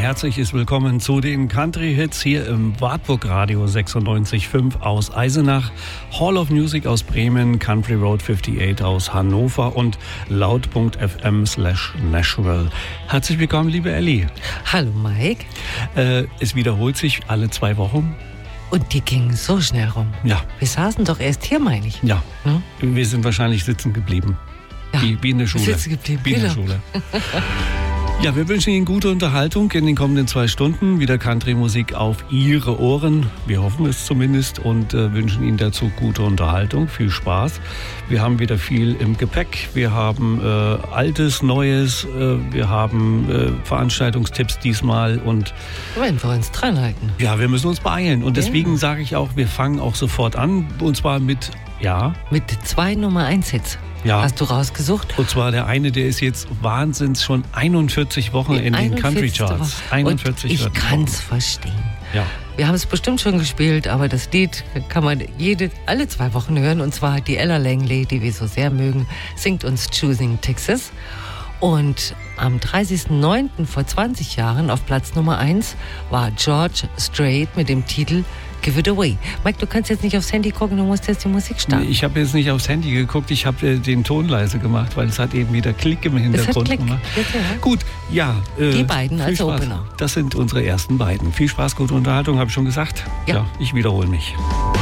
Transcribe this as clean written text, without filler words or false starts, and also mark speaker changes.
Speaker 1: herzliches Willkommen zu den Country-Hits hier im Wartburg Radio 96.5 aus Eisenach, Hall of Music aus Bremen, Country Road 58 aus Hannover und laut.fm/Nashville. Herzlich willkommen, liebe Elli.
Speaker 2: Hallo Mike.
Speaker 1: Es wiederholt sich alle 2 Wochen.
Speaker 2: Und die gingen so schnell rum.
Speaker 1: Ja.
Speaker 2: Wir saßen doch erst hier, meine ich.
Speaker 1: Ja, Wir sind wahrscheinlich sitzen geblieben.
Speaker 2: Ja.
Speaker 1: Wie in der Schule.
Speaker 2: Sitzen geblieben,
Speaker 1: wie in der Schule. Ja, wir wünschen Ihnen gute Unterhaltung in den kommenden 2 Stunden. Wieder Country-Musik auf Ihre Ohren. Wir hoffen es zumindest und wünschen Ihnen dazu gute Unterhaltung. Viel Spaß. Wir haben wieder viel im Gepäck. Wir haben Altes, Neues. Wir haben Veranstaltungstipps diesmal. Und
Speaker 2: wenn wir uns dran halten.
Speaker 1: Ja, wir müssen uns beeilen. Und deswegen sage ich auch, wir fangen auch sofort an. Und zwar mit
Speaker 2: 2 Nummer-1-Hits.
Speaker 1: Ja.
Speaker 2: Hast du rausgesucht?
Speaker 1: Und zwar der eine, der ist jetzt wahnsinns schon 41 Wochen in den Country Charts. 41
Speaker 2: und ich kann es verstehen.
Speaker 1: Ja.
Speaker 2: Wir haben es bestimmt schon gespielt, aber das Lied kann man alle 2 Wochen hören. Und zwar die Ella Langley, die wir so sehr mögen, singt uns Choosing Texas. Und am 30.09. vor 20 Jahren auf Platz Nummer 1 war George Strait mit dem Titel Give It Away. Mike, du kannst jetzt nicht aufs Handy gucken, du musst jetzt die Musik starten.
Speaker 1: Nee, ich habe jetzt nicht aufs Handy geguckt, ich habe den Ton leise gemacht, weil es hat eben wieder Klick im Hintergrund gemacht.
Speaker 2: Bitte, ja.
Speaker 1: Gut, die beiden
Speaker 2: als Opener.
Speaker 1: Das sind unsere ersten beiden. Viel Spaß, gute Unterhaltung, habe ich schon gesagt.
Speaker 2: Ja.
Speaker 1: Ich wiederhole mich.